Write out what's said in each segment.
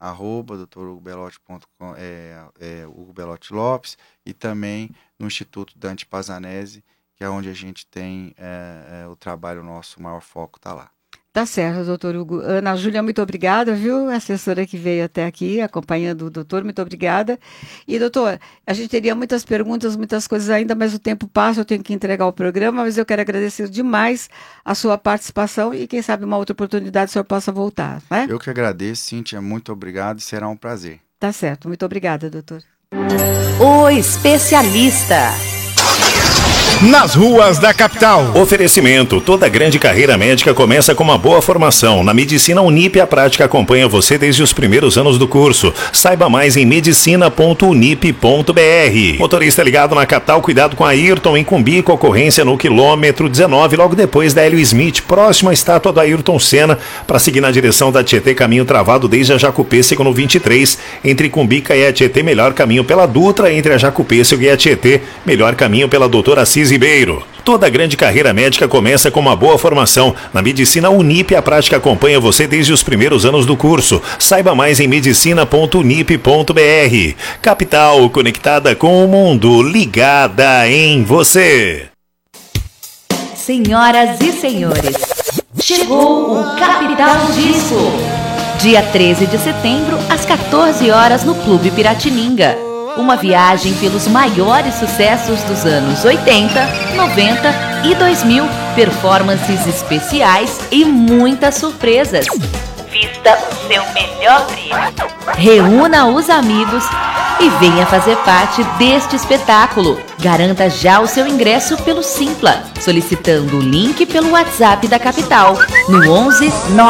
@drhugobelotti.com, Hugo Belotti Lopes, e também no Instituto Dante Pazanese, que é onde a gente tem o trabalho nosso, o maior foco está lá. Tá certo, doutor Hugo. Ana Júlia, muito obrigada, viu? A assessora que veio até aqui, acompanhando o doutor, muito obrigada. E, doutor, a gente teria muitas perguntas, muitas coisas ainda, mas o tempo passa, eu tenho que entregar o programa, mas eu quero agradecer demais a sua participação e, quem sabe, uma outra oportunidade o senhor possa voltar, né? Eu que agradeço, Cíntia, muito obrigado e será um prazer. Tá certo, muito obrigada, doutor. O especialista. Nas ruas da capital. Oferecimento: toda grande carreira médica começa com uma boa formação. Na Medicina Unip, a prática acompanha você desde os primeiros anos do curso. Saiba mais em medicina.unip.br. Motorista ligado na capital, cuidado com a Ayrton, em Cumbica, ocorrência no quilômetro 19, logo depois da Hélio Smith, próximo à estátua do Ayrton Senna, para seguir na direção da Tietê, caminho travado desde a Jacupêssego no 23. Entre Cumbica e a Tietê, melhor caminho pela Dutra. Entre a Jacupêssego e a Tietê, melhor caminho pela Doutora Assis Ribeiro. Toda grande carreira médica começa com uma boa formação. Na Medicina Unip, a prática acompanha você desde os primeiros anos do curso. Saiba mais em medicina.unip.br. Capital, conectada com o mundo, ligada em você. Senhoras e senhores, chegou o Capital Disco. Dia 13 de setembro, às 14 horas, no Clube Piratininga. Uma viagem pelos maiores sucessos dos anos 80, 90 e 2000. Performances especiais e muitas surpresas. Vista o seu melhor brilho. Reúna os amigos e venha fazer parte deste espetáculo. Garanta já o seu ingresso pelo Simpla, solicitando o link pelo WhatsApp da capital, no 11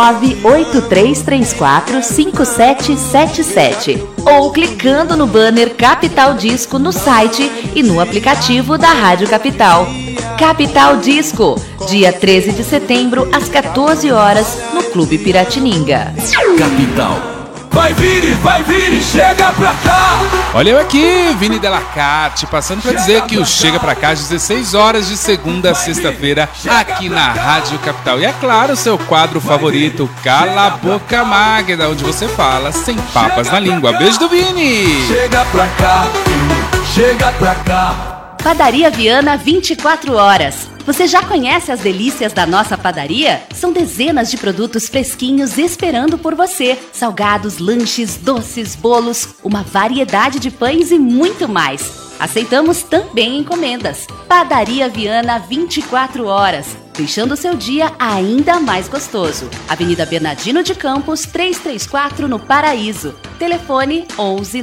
98334 5777, ou clicando no banner Capital Disco no site e no aplicativo da Rádio Capital. Capital Disco, dia 13 de setembro, às 14 horas, no Clube Piratininga. Capital. Vai vir, chega pra cá! Olha eu aqui, Vini Delacarte, passando pra dizer que o Chega Pra Cá às 16 horas de segunda a sexta-feira, aqui na Rádio Capital. E é claro, seu quadro favorito, Cala a Boca Magda, onde você fala sem papas na língua. Beijo do Vini! Chega pra cá, chega pra cá. Padaria Viana, 24 horas. Você já conhece as delícias da nossa padaria? São dezenas de produtos fresquinhos esperando por você. Salgados, lanches, doces, bolos, uma variedade de pães e muito mais. Aceitamos também encomendas. Padaria Viana, 24 horas. Deixando seu dia ainda mais gostoso. Avenida Bernardino de Campos, 334, no Paraíso. Telefone 11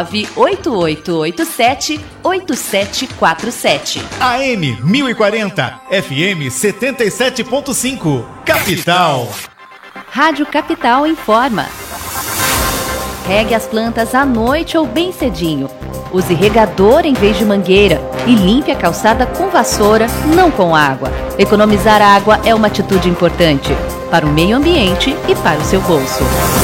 98887 8747. AM 1040, FM 77.5, Capital. Rádio Capital informa. Regue as plantas à noite ou bem cedinho. Use regador em vez de mangueira e limpe a calçada com vassoura, não com água. Economizar água é uma atitude importante para o meio ambiente e para o seu bolso.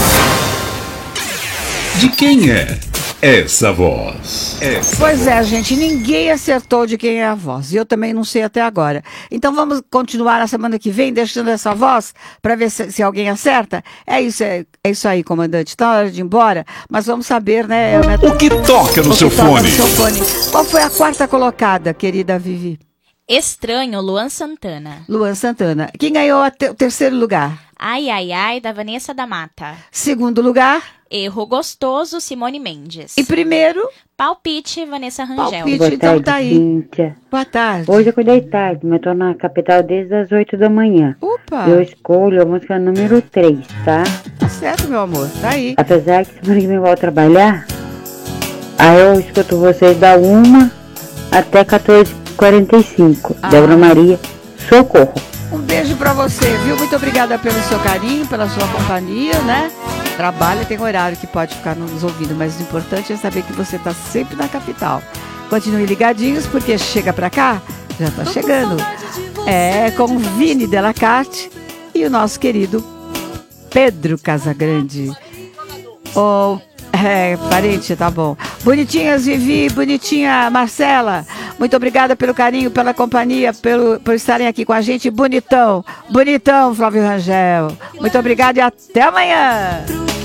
De quem é essa voz? Pois é, gente, ninguém acertou de quem é a voz. E eu também não sei até agora. Então vamos continuar na semana que vem, deixando essa voz, para ver se alguém acerta. É isso aí, comandante. Está na hora de ir embora, mas vamos saber, né? O que toca no seu fone? Qual foi a quarta colocada, querida Vivi? Estranho, Luan Santana. Luan Santana. Quem ganhou o terceiro lugar? Ai, ai, ai, da Vanessa da Mata. Segundo lugar? Erro Gostoso, Simone Mendes. E primeiro? Palpite, Vanessa Rangel. Palpite, boa então tarde, tá aí. Cíntia. Boa tarde. Hoje eu acordei tarde, mas eu tô na capital desde as 8 da manhã. Opa! Eu escolho a música número 3, tá? Tá certo, meu amor, tá aí. Apesar que semana que vem eu vou trabalhar, aí eu escuto vocês da 1 até 14h45. Débora Maria, socorro. Um beijo pra você, viu? Muito obrigada pelo seu carinho, pela sua companhia, né? Trabalha, tem horário que pode ficar nos ouvindo, mas o importante é saber que você tá sempre na capital. Continue ligadinhos, porque Chega Pra Cá, já tá chegando. É com Vini Delacarte e o nosso querido Pedro Casagrande. Parente, tá bom. Bonitinhas, Vivi, bonitinha, Marcela. Muito obrigada pelo carinho, pela companhia, por estarem aqui com a gente. Bonitão, Flávio Rangel. Muito obrigada e até amanhã.